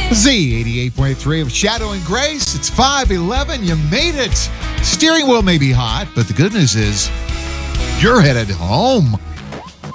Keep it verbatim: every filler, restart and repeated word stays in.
Z eighty-eight point three of Shadow and Grace. It's five eleven. You made it. Steering wheel may be hot, but the good news is you're headed home.